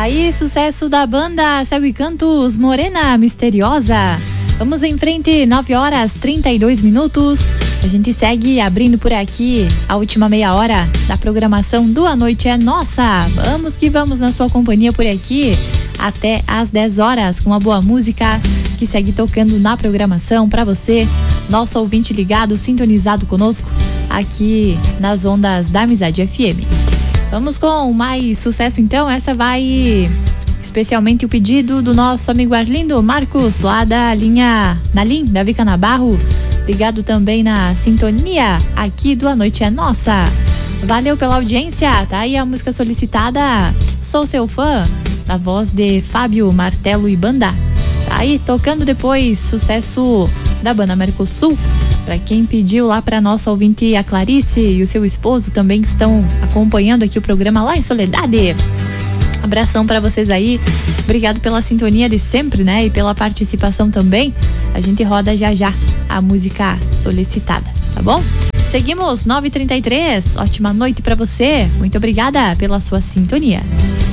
Aí, sucesso da banda Céu e Cantos, Morena Misteriosa. Vamos em frente, 9h32. A gente segue abrindo por aqui a última meia hora da programação do A Noite é Nossa. Vamos que vamos na sua companhia por aqui até às 10 horas com uma boa música que segue tocando na programação para você, nosso ouvinte ligado, sintonizado conosco aqui nas ondas da Amizade FM. Vamos com mais sucesso então. Essa vai especialmente o pedido do nosso amigo Arlindo Marcos, lá da linha da Vica Nabarro, ligado também na sintonia aqui do A Noite é Nossa. Valeu pela audiência, tá aí a música solicitada, Sou Seu Fã, na voz de Fábio Martelo e Banda. Tá aí tocando depois sucesso da banda Mercosul, para quem pediu lá para nossa ouvinte a Clarice e o seu esposo também que estão acompanhando aqui o programa lá em Soledade. Abração para vocês aí, obrigado pela sintonia de sempre, né? E pela participação também. A gente roda já a música solicitada, tá bom? Seguimos, 9h33, ótima noite para você, muito obrigada pela sua sintonia.